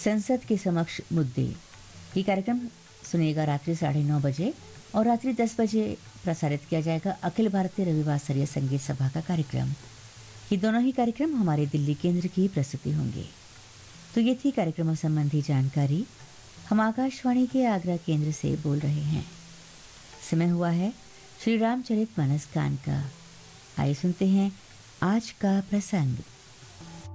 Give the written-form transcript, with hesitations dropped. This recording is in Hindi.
संसद के समक्ष मुद्दे। ये कार्यक्रम सुनिएगा रात्रि 9:30 बजे और रात्रि 10 बजे प्रसारित किया जाएगा अखिल भारतीय रविवार स्तरीय संगीत सभा का कार्यक्रम। ये दोनों ही कार्यक्रम हमारे दिल्ली केंद्र की प्रस्तुति होंगे। तो ये थी कार्यक्रमों संबंधी जानकारी। हम आकाशवाणी के आगरा केंद्र से बोल रहे हैं। समय हुआ है श्री रामचरितमानस गान का। आइए सुनते हैं आज का प्रसंग।